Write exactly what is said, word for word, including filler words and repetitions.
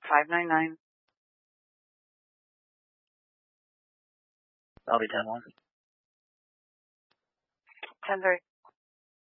five nine nine. I'll be ten one. ten three.